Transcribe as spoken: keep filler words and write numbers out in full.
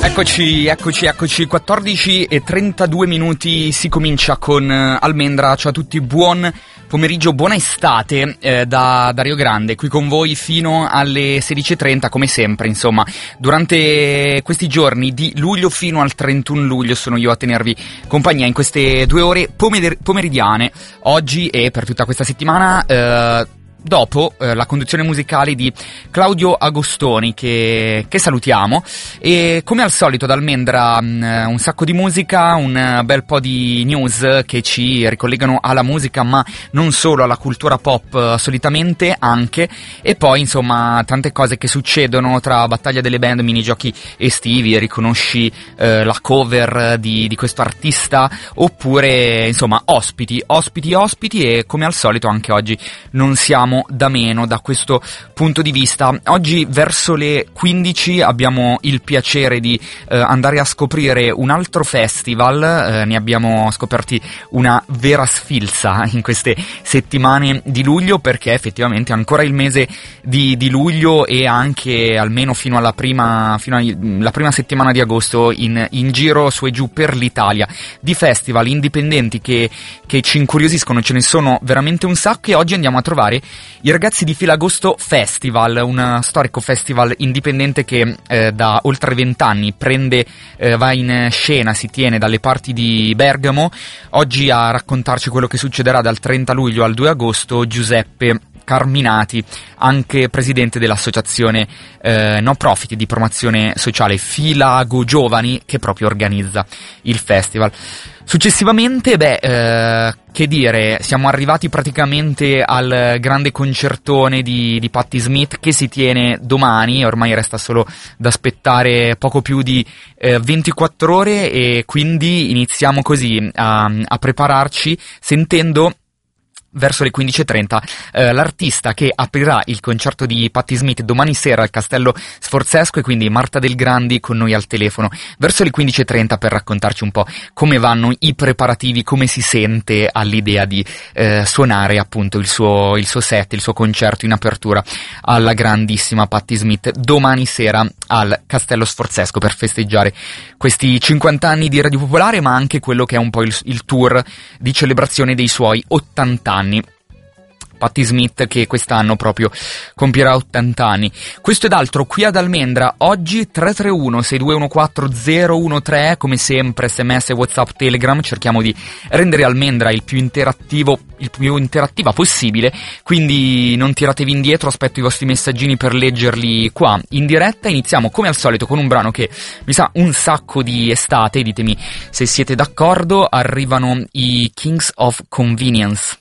Eccoci, eccoci, eccoci, quattordici e trentadue minuti, si comincia con uh, Almendra. Ciao a tutti, buon pomeriggio, buona estate eh, da, da Rio Grande, qui con voi fino alle sedici e trenta come sempre, insomma, durante questi giorni di luglio fino al trentuno luglio sono io a tenervi compagnia in queste due ore pomer- pomeridiane, oggi e per tutta questa settimana. eh, Dopo eh, la conduzione musicale di Claudio Agostoni, che, che salutiamo, e come al solito da Almendra mh, un sacco di musica, un bel po' di news che ci ricollegano alla musica, ma non solo, alla cultura pop eh, solitamente anche, e poi insomma tante cose che succedono tra battaglia delle band, minigiochi estivi, riconosci eh, la cover di, di questo artista, oppure insomma ospiti, ospiti, ospiti, e come al solito anche oggi non siamo da meno da questo punto di vista. Oggi verso le quindici abbiamo il piacere di eh, andare a scoprire un altro festival, eh, ne abbiamo scoperti una vera sfilza in queste settimane di luglio, perché effettivamente ancora il mese di, di luglio e anche almeno fino alla prima, fino alla prima settimana di agosto in, in giro su e giù per l'Italia di festival indipendenti che, che ci incuriosiscono, ce ne sono veramente un sacco, e oggi andiamo a trovare i ragazzi di Filagosto Festival, un storico festival indipendente che eh, da oltre vent'anni prende, eh, va in scena, si tiene dalle parti di Bergamo. Oggi a raccontarci quello che succederà dal trenta luglio al due agosto Giuseppe Carminati, anche presidente dell'associazione eh, no profit di promozione sociale Filago Giovani, che proprio organizza il festival. Successivamente, beh, eh, che dire, siamo arrivati praticamente al grande concertone di, di Patti Smith che si tiene domani. Ormai resta solo da aspettare poco più di eh, ventiquattro ore, e quindi iniziamo così a, a prepararci sentendo verso le quindici e trenta eh, l'artista che aprirà il concerto di Patti Smith domani sera al Castello Sforzesco, e quindi Marta Del Grandi con noi al telefono verso le quindici e trenta per raccontarci un po' come vanno i preparativi, come si sente all'idea di eh, suonare appunto il suo, il suo set, il suo concerto in apertura alla grandissima Patti Smith domani sera al Castello Sforzesco, per festeggiare questi cinquanta anni di Radio Popolare, ma anche quello che è un po' il, il tour di celebrazione dei suoi ottanta anni. Patti Smith che quest'anno proprio compierà ottanta anni. Questo ed altro qui ad Almendra oggi. Tre tre uno sei due uno quattro zero uno tre, come sempre sms, whatsapp, telegram. Cerchiamo di rendere Almendra il più interattivo, il più interattiva possibile, quindi non tiratevi indietro, aspetto i vostri messaggini per leggerli qua in diretta. Iniziamo come al solito con un brano che mi sa un sacco di estate, ditemi se siete d'accordo. Arrivano i Kings of Convenience.